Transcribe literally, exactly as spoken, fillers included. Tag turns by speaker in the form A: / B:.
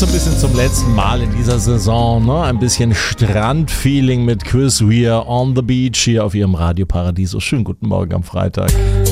A: so ein bisschen zum letzten Mal in dieser Saison, ne? Ein bisschen Strandfeeling mit Chris Rea on the Beach hier auf ihrem Radio Paradiso. Schönen guten Morgen am Freitag.